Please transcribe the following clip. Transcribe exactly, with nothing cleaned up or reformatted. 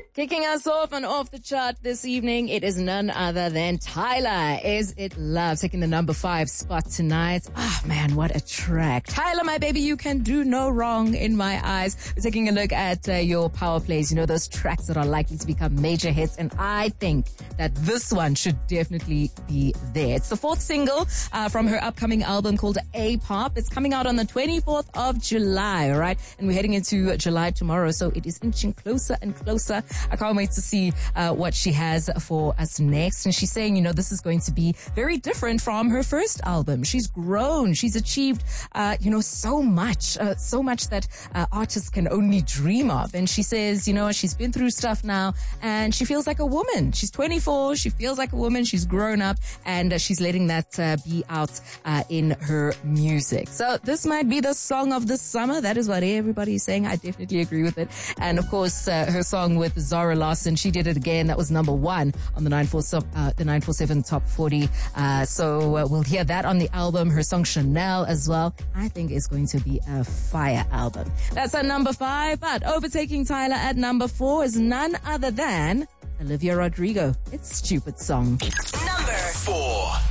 Kicking us off and off the chart this evening, it is none other than Tyler, Is It Love, taking the number five spot tonight. Ah, oh, man, what a track. Tyler, my baby, you can do no wrong in my eyes. We're taking a look at uh, your power plays, you know, those tracks that are likely to become major hits, and I think that this one should definitely be there. It's the fourth single uh, from her upcoming album called A-Pop. It's coming out on the twenty-fourth of July, all right? And we're heading into July tomorrow, so it is inching closer and closer. I can't wait to see uh, what she has for us next. And she's saying, you know, this is going to be very different from her first album. She's grown. She's achieved, uh, you know, so much, uh, so much that uh, artists can only dream of. And she says, you know, she's been through stuff now and she feels like a woman. She's twenty-four. She feels like a woman. She's grown up and uh, she's letting that uh, be out uh, in her music. So this might be the song of the summer. That is what everybody is saying. I definitely agree with it. And of course, uh, her song with Zara Larsson, she did it again. That was number one on the nine four seven, uh, the nine four seven Top forty. Uh, so uh, we'll hear that on the album. Her song Chanel as well, I think is going to be a fire album. That's at number five, but overtaking Tyler at number four is none other than Olivia Rodrigo. It's Stupid Song. Number four.